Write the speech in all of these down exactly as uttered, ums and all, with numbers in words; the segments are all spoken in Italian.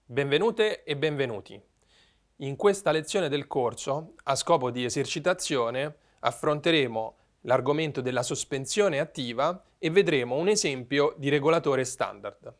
Benvenute e benvenuti. In questa lezione del corso, a scopo di esercitazione, affronteremo l'argomento della sospensione attiva e vedremo un esempio di regolatore standard.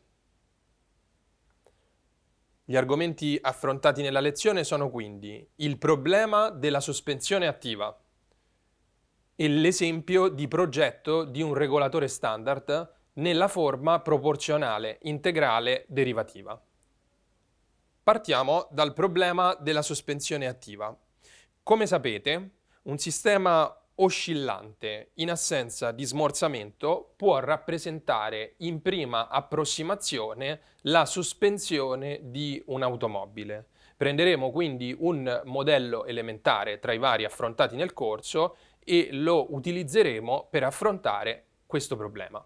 Gli argomenti affrontati nella lezione sono quindi il problema della sospensione attiva e l'esempio di progetto di un regolatore standard nella forma proporzionale integrale derivativa. Partiamo dal problema della sospensione attiva. Come sapete, un sistema oscillante in assenza di smorzamento può rappresentare in prima approssimazione la sospensione di un'automobile. Prenderemo quindi un modello elementare tra i vari affrontati nel corso e lo utilizzeremo per affrontare questo problema.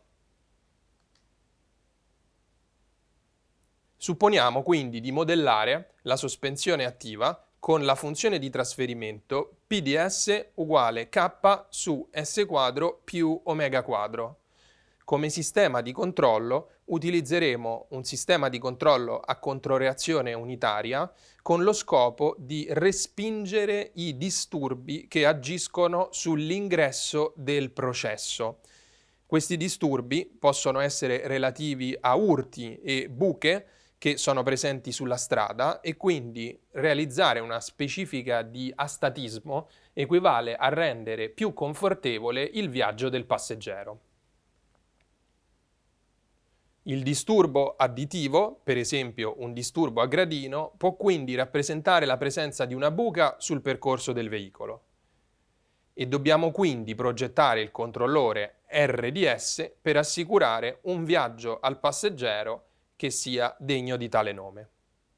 Supponiamo quindi di modellare la sospensione attiva con la funzione di trasferimento P di S uguale K su S quadro più omega quadro. Come sistema di controllo utilizzeremo un sistema di controllo a controreazione unitaria con lo scopo di respingere i disturbi che agiscono sull'ingresso del processo. Questi disturbi possono essere relativi a urti e buche che sono presenti sulla strada e quindi realizzare una specifica di astatismo equivale a rendere più confortevole il viaggio del passeggero. Il disturbo additivo, per esempio un disturbo a gradino, può quindi rappresentare la presenza di una buca sul percorso del veicolo. E dobbiamo quindi progettare il controllore R D S per assicurare un viaggio al passeggero che sia degno di tale nome.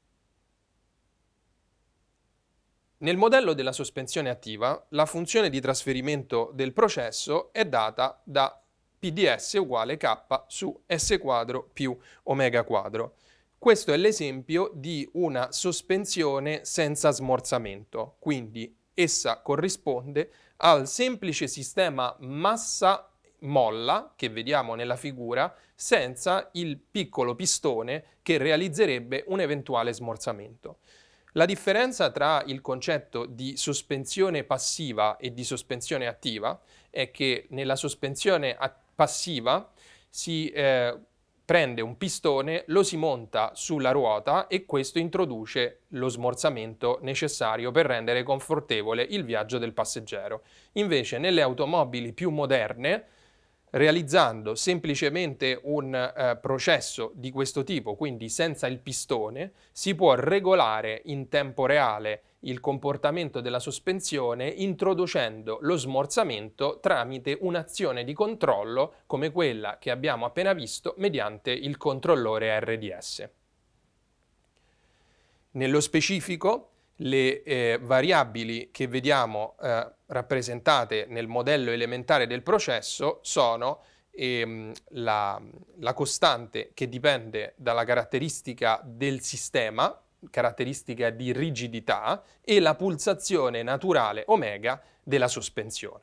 Nel modello della sospensione attiva, la funzione di trasferimento del processo è data da P di S uguale K su S quadro più omega quadro. Questo è l'esempio di una sospensione senza smorzamento, quindi essa corrisponde al semplice sistema massa-molla che vediamo nella figura senza il piccolo pistone che realizzerebbe un eventuale smorzamento. La differenza tra il concetto di sospensione passiva e di sospensione attiva è che nella sospensione passiva si eh, prende un pistone, lo si monta sulla ruota e questo introduce lo smorzamento necessario per rendere confortevole il viaggio del passeggero. Invece nelle automobili più moderne, realizzando semplicemente un eh, processo di questo tipo, quindi senza il pistone, si può regolare in tempo reale il comportamento della sospensione introducendo lo smorzamento tramite un'azione di controllo come quella che abbiamo appena visto mediante il controllore R D S. Nello specifico, le eh, variabili che vediamo eh, rappresentate nel modello elementare del processo sono ehm, la, la costante che dipende dalla caratteristica del sistema, caratteristica di rigidità, e la pulsazione naturale omega della sospensione.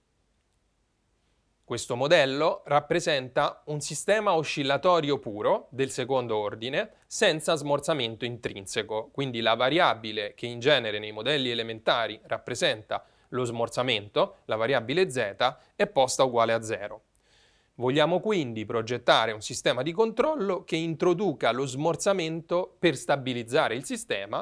Questo modello rappresenta un sistema oscillatorio puro del secondo ordine senza smorzamento intrinseco, quindi la variabile che in genere nei modelli elementari rappresenta lo smorzamento, la variabile z, è posta uguale a zero. Vogliamo quindi progettare un sistema di controllo che introduca lo smorzamento per stabilizzare il sistema